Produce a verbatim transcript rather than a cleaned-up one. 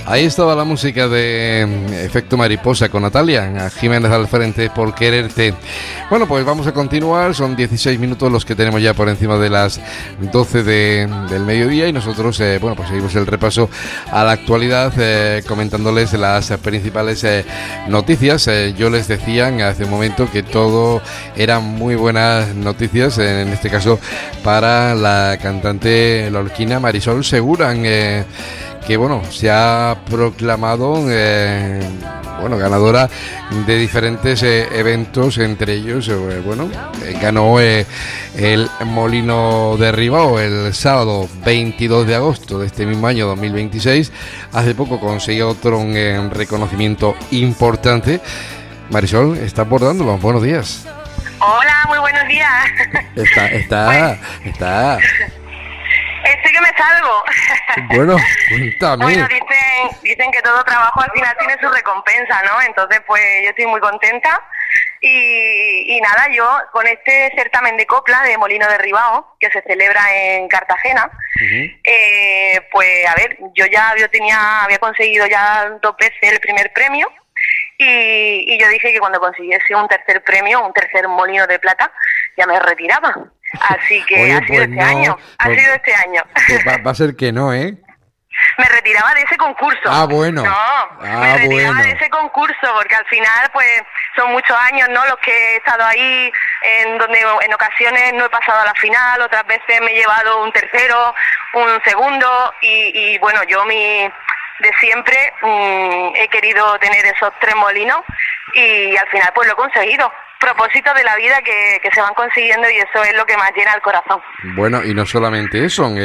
Ahí estaba la música de Efecto Mariposa con Natalia Jiménez al frente, Por Quererte. Bueno, pues vamos a continuar. Son dieciséis minutos los que tenemos ya por encima de las doce de, del mediodía y nosotros, eh, bueno, pues seguimos el repaso a la actualidad, eh, comentándoles las principales eh, noticias. Eh, yo les decía hace un momento que todo eran muy buenas noticias, en este caso para la cantante lorquina Marisol Seguran, eh, que bueno, se ha proclamado eh, bueno, ganadora de diferentes eh, eventos, entre ellos, eh, bueno, eh, ganó eh, el Molino de Ribao el sábado veintidós de agosto de este mismo año dos mil veintiséis. Hace poco consiguió otro eh, reconocimiento importante. Marisol, está abordándolo. Buenos días. Hola, muy buenos días. Está, está, pues, está. Estoy que me salgo. Bueno, cuéntame. Bueno, dicen, dicen que todo trabajo al final tiene su recompensa, ¿no? Entonces, pues yo estoy muy contenta. Y, y nada, yo con este certamen de copla de Molino de Ribao, que se celebra en Cartagena, uh-huh. eh, pues a ver, yo ya yo tenía, había conseguido ya dos veces el primer premio. Y, y yo dije que cuando consiguiese un tercer premio, un tercer molino de plata, ya me retiraba. Así que Oye, ha sido pues este no, año, ha pues, sido este año. Pues va, va a ser que no, ¿eh? Me retiraba de ese concurso. Ah, bueno. No, ah, me retiraba bueno. de ese concurso, porque al final, pues, son muchos años, ¿no? Los que he estado ahí, en donde en ocasiones no he pasado a la final, otras veces me he llevado un tercero, un segundo, y, y bueno, yo mi... de siempre mmm, he querido tener esos tres molinos y al final pues lo he conseguido. Propósitos de la vida que, que se van consiguiendo y eso es lo que más llena el corazón. Bueno, y no solamente eso,